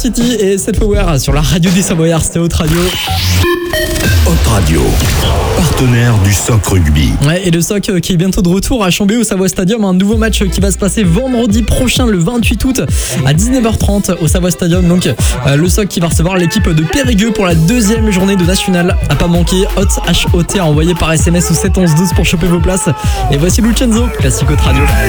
City et Set Power sur la radio des Savoyards, c'était Haute Radio. Haute Radio, partenaire du SOC Rugby. Ouais, et le SOC qui est bientôt de retour à Chambéry au Savoy Stadium. Un nouveau match qui va se passer vendredi prochain, le 28 août à 19h30 au Savoy Stadium. Donc le SOC qui va recevoir l'équipe de Périgueux pour la deuxième journée de National. À pas manquer, HOT à envoyer par SMS au 7 11 12 pour choper vos places. Et voici Lucenzo, classique Haute Radio.